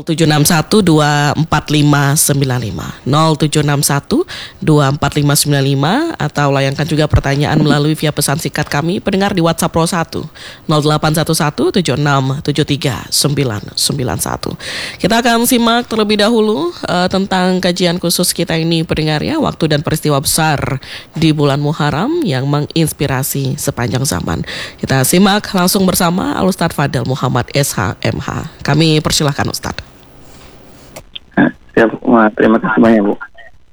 0761245595 0761245595 atau layangkan juga pertanyaan melalui via pesan singkat kami pendengar di WhatsApp Pro 1 0811767391. Kita akan simak terlebih dahulu tentang kajian khusus kita ini pendengar ya, waktu dan peristiwa besar di bulan Muharram yang menginspirasi sepanjang zaman. Kita simak langsung bersama Al-Ustadz Fadel Muhammad SH.MH. Kami persilahkan Ustadz. Siap, terima kasih banyak Bu.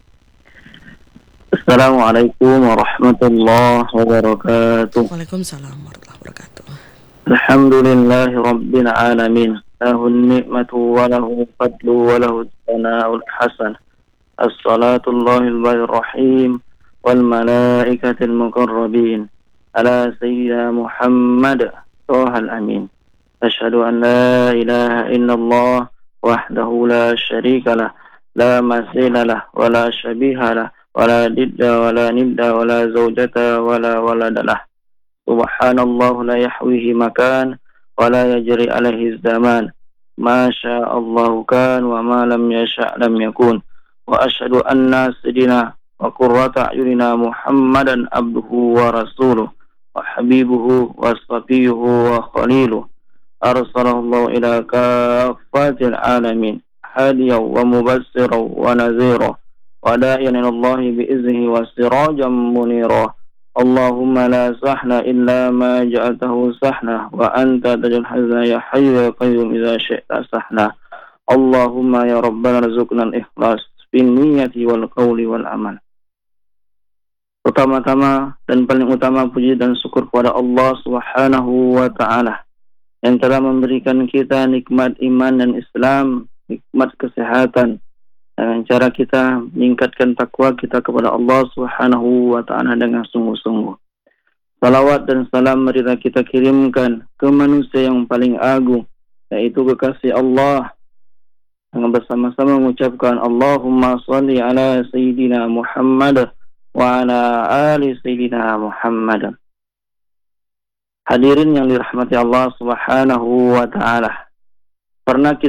Assalamualaikum warahmatullahi wabarakatuh. Waalaikumsalam warahmatullahi wabarakatuh. Alhamdulillahi rabbil alamin. Lahun ni'matu wa lahu fadlu wa lahu tsana'ul hasan. Assalatullahil rahim wal malaikatil muqarrabin ala sayyidina Muhammad Tuhal amin. Asyhadu an la ilaha illallah wahdahu la syarika lah, la masila lah, wa la syabiha lah, wa la didda, wa la nidda, wa la zawjata, wa la walada lah. Subhanallah la yahwihi makan, wa la yajri alaihi zaman. Ma sya'allahu kan, wa ma lam yasha' lam yakun. Wa asyhadu anna sayyidina wa qurrata a'yunina Muhammadan abduhu wa rasuluh, wa habibuhu wa safiyuhu wa khaliluh. Arsalallahu ila kafatil alamin hadiyan wa mubassiran wa nazira wa da'iyan ilallahi bi'iznihi wa sirajan munira. Allahumma la sahla illa ma ja'altahu sahla wa anta taj'al hazna ya hayyu ya qayyum idza syi'ta sahla. Allahumma ya rabbana rzuqna al-ikhlas bin niyyati wal qawli wal amal. Pertama-tama dan paling utama puji dan syukur kepada Allah Subhanahu wa ta'ala yang telah memberikan kita nikmat iman dan Islam, nikmat kesehatan, dengan cara kita meningkatkan takwa kita kepada Allah Subhanahu wa ta'ala dengan sungguh-sungguh. Salawat dan salam marilah kita kirimkan ke manusia yang paling agung, yaitu kekasih Allah, dengan bersama-sama mengucapkan Allahumma shalli ala Sayyidina Muhammad wa ala ali Sayyidina Muhammad. Hadirin yang dirahmati Allah Subhanahu wa ta'ala, pernahkah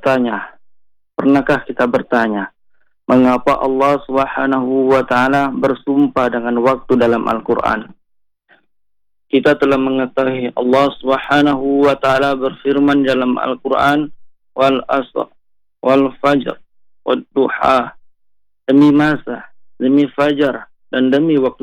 kita bertanya, mengapa Allah Subhanahu wa ta'ala bersumpah dengan waktu dalam Al-Quran? Kita telah mengetahui Allah Subhanahu wa ta'ala berfirman dalam Al-Quran, wal asr, wal fajr, wal duha, demi masa, demi fajar, dan demi waktu